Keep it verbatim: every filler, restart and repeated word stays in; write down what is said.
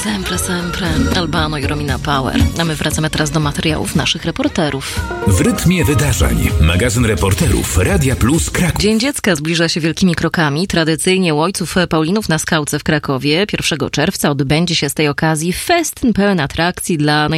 Sempre, sempre. Albano i Romina Power. A my wracamy teraz do materiałów naszych reporterów. W rytmie wydarzeń. Magazyn reporterów Radia Plus Kraków. Dzień Dziecka zbliża się wielkimi krokami. Tradycyjnie u ojców Paulinów na Skałce w Krakowie pierwszego czerwca odbędzie się z tej okazji festyn pełen atrakcji dla